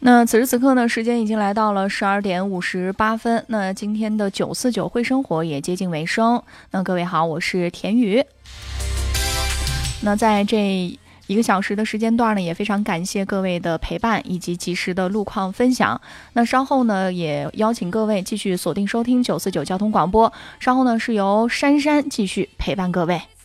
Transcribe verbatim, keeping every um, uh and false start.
那此时此刻呢，时间已经来到了十二点五十八分。那今天的九四九会生活也接近尾声。那各位好，我是田雨。那在这一个小时的时间段呢，也非常感谢各位的陪伴以及及时的路况分享。那稍后呢，也邀请各位继续锁定收听九四九交通广播。稍后呢，是由珊珊继续陪伴各位。